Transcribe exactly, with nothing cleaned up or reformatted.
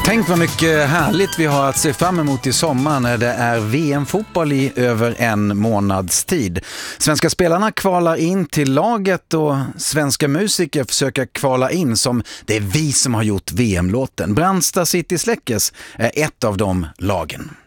Tänk vad mycket härligt vi har att se fram emot i sommar när det är V M-fotboll i över en månads tid. Svenska spelarna kvalar in till laget och svenska musiker försöker kvala in som det är vi som har gjort V M-låten. Brandsta City Släckers är ett av de lagen.